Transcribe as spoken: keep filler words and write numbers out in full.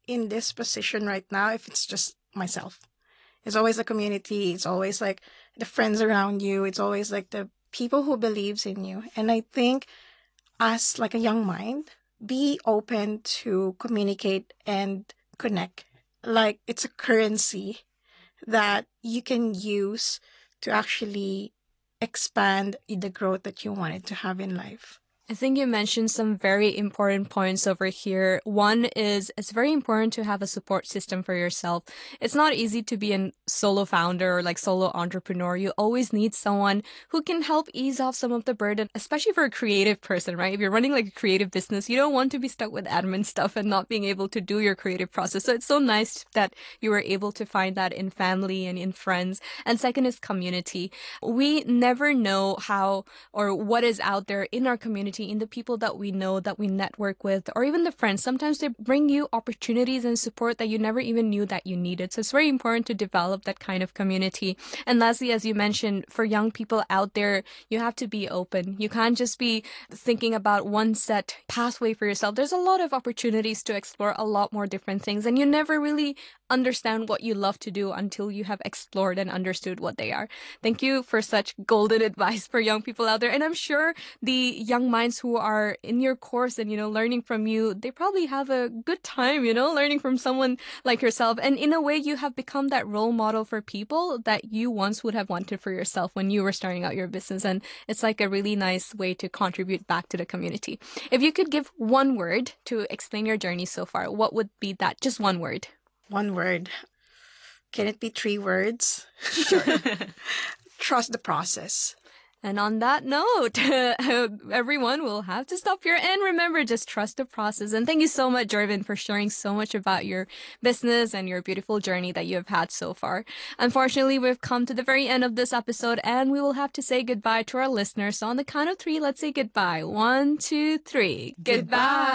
in this position right now if it's just myself. It's always the community. It's always like the friends around you. It's always like the people who believes in you. And I think as like a young mind, be open to communicate and connect. Like it's a currency that you can use to actually expand the growth that you wanted to have in life. I think you mentioned some very important points over here. One is it's very important to have a support system for yourself. It's not easy to be a solo founder or like solo entrepreneur. You always need someone who can help ease off some of the burden, especially for a creative person, right? If you're running like a creative business, you don't want to be stuck with admin stuff and not being able to do your creative process. So it's so nice that you were able to find that in family and in friends. And second is community. We never know how or what is out there in our community, in the people that we know, that we network with, or even the friends. Sometimes they bring you opportunities and support that you never even knew that you needed. So it's very important to develop that kind of community. And lastly, as you mentioned, for young people out there, you have to be open. You can't just be thinking about one set pathway for yourself. There's a lot of opportunities to explore a lot more different things, and you never really understand what you love to do until you have explored and understood what they are. Thank you for such golden advice for young people out there. And I'm sure the young minds who are in your course and, you know, learning from you, they probably have a good time, you know, learning from someone like yourself. And in a way, you have become that role model for people that you once would have wanted for yourself when you were starting out your business. And it's like a really nice way to contribute back to the community. If you could give one word to explain your journey so far, what would be that? Just one word. One word. Can it be three words? Sure. Trust the process. And on that note, everyone will have to stop here. And remember, just trust the process. And thank you so much, Jervin, for sharing so much about your business and your beautiful journey that you have had so far. Unfortunately, we've come to the very end of this episode, and we will have to say goodbye to our listeners. So on the count of three, let's say goodbye. One, two, three. Goodbye. Goodbye.